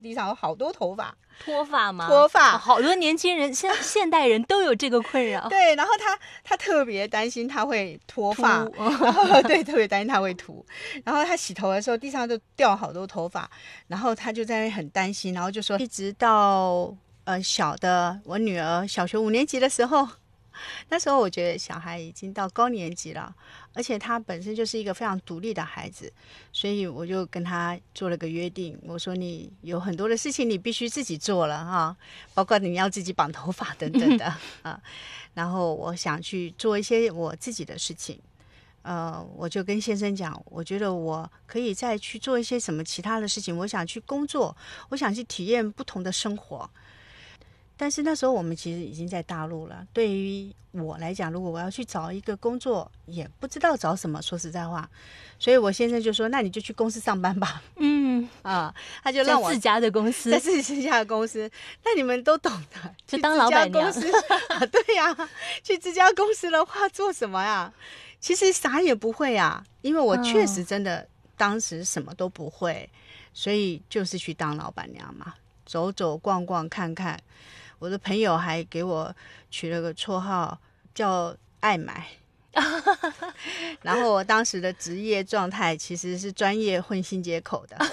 地上有好多头发。 脱发吗？ 脱发， 好多年轻人现代人都有这个困扰。 对，然后他特别担心他会脱发，然后对，特别担心他会秃，然后他洗头的时候地上就掉好多头发，然后他就在那边很担心，然后就说一直到小的我女儿小学5年级的时候，那时候我觉得小孩已经到高年级了，而且他本身就是一个非常独立的孩子，所以我就跟他做了个约定，我说你有很多的事情你必须自己做了哈，包括你要自己绑头发等等的啊。然后我想去做一些我自己的事情，我就跟先生讲，我觉得我可以再去做一些什么其他的事情，我想去工作，我想去体验不同的生活。但是那时候我们其实已经在大陆了，对于我来讲，如果我要去找一个工作，也不知道找什么，说实在话，所以我先生就说那你就去公司上班吧。他就让我在自家的公司， 在自己家的公司，那你们都懂的， 就当老板娘。 对呀，去这家公司的话做什么呀？其实啥也不会啊，因为我确实真的当时什么都不会，所以就是去当老板娘嘛，走走逛逛看看。我的朋友还给我取了个绰号叫爱买然后我当时的职业状态其实是专业混新街口的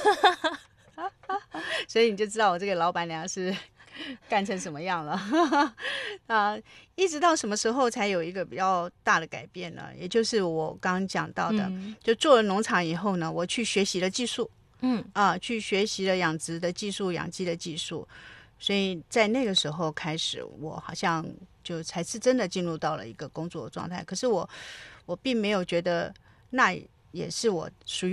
所以你就知道我这个老板娘是干成什么样了一直到什么时候才有一个比较大的改变呢？也就是我刚刚讲到的，就做了农场以后呢，我去学习了技术，去学习了养殖的技术、养鸡的技术，所以在那个时候开始，我好像就才是真的进入到了一个工作状态。可是我并没有觉得那也是我属于